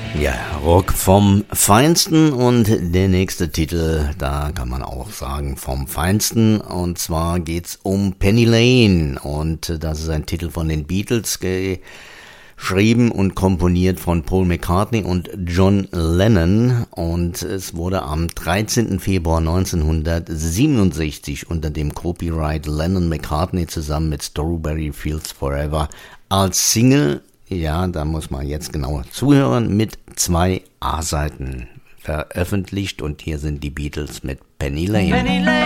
Ja, Rock vom Feinsten und der nächste Titel, da kann man auch sagen vom Feinsten, und zwar geht's um Penny Lane, und das ist ein Titel von den Beatles, geschrieben und komponiert von Paul McCartney und John Lennon, und es wurde am 13. Februar 1967 unter dem Copyright Lennon-McCartney zusammen mit Strawberry Fields Forever als Single, ja, da muss man jetzt genauer zuhören, mit 2 A-Seiten veröffentlicht, und hier sind die Beatles mit Penny Lane. Penny Lane.